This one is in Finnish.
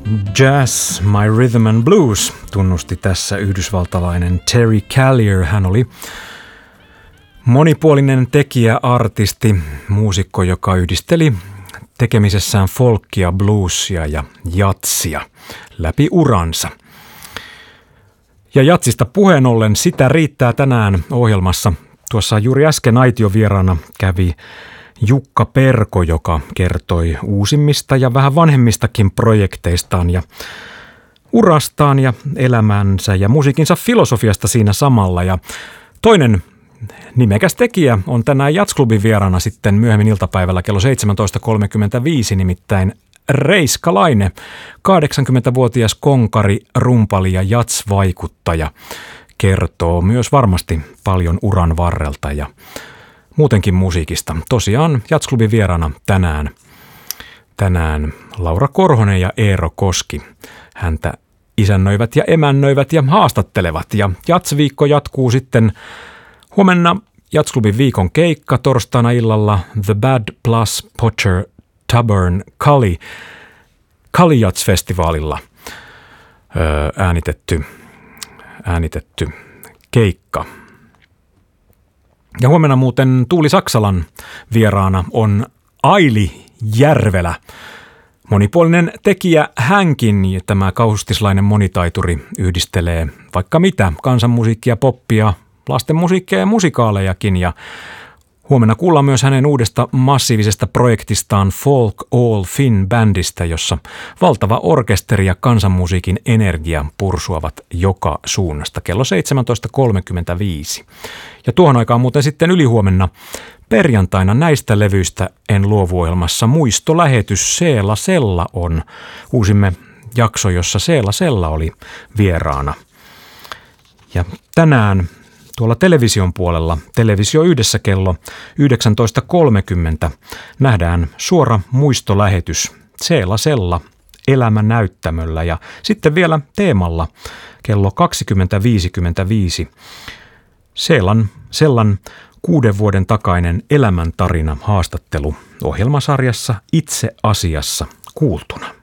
Jazz, My Rhythm and Blues tunnusti tässä yhdysvaltalainen Terry Callier. Hän oli monipuolinen tekijä, artisti, muusikko, joka yhdisteli tekemisessään folkia, bluesia ja jatsia läpi uransa. Ja jatsista puheen ollen sitä riittää tänään ohjelmassa. Tuossa juuri äsken aitiovieraana kävi Jukka Perko, joka kertoi uusimmista ja vähän vanhemmistakin projekteistaan ja urastaan ja elämänsä ja musiikinsa filosofiasta siinä samalla. Ja toinen nimekäs tekijä on tänään Jazzklubin vieraana sitten myöhemmin iltapäivällä kello 17.35, nimittäin Reiska Laine, 80-vuotias konkari, rumpali ja jazz-vaikuttaja, kertoo myös varmasti paljon uran varrelta ja muutenkin musiikista. Tosiaan Jazzklubin vieraana tänään Laura Korhonen ja Eero Koski. Häntä isännöivät ja emännöivät ja haastattelevat. Ja Jazz-viikko jatkuu sitten huomenna Jazzklubin viikon keikka torstaina illalla The Bad Plus Potter Tavern Kali Jazz-festivaalilla äänitetty keikka. Ja huomenna muuten Tuuli Saksalan vieraana on Aili Järvelä. Monipuolinen tekijä hänkin, tämä kaustislainen monitaituri yhdistelee vaikka mitä, kansanmusiikkia, poppia, lastenmusiikkia ja musikaalejakin. Ja huomenna kuullaan myös hänen uudesta massiivisesta projektistaan Folk All Fin Bandista, jossa valtava orkesteri ja kansanmusiikin energia pursuavat joka suunnasta kello 17.35. Ja tuohon aikaan muuten sitten ylihuomenna perjantaina näistä levyistä en luovu -ohjelmassa muistolähetys Seela Sella on uusimme jakso, jossa Seela Sella oli vieraana. Ja tänään tuolla television puolella, Televisio Yhdessä kello 19.30 nähdään suora muistolähetys Seela Sella elämänäyttämöllä ja sitten vielä teemalla kello 20.55 Sellan 6 vuoden takainen elämäntarina haastattelu ohjelmasarjassa Itse asiassa kuultuna.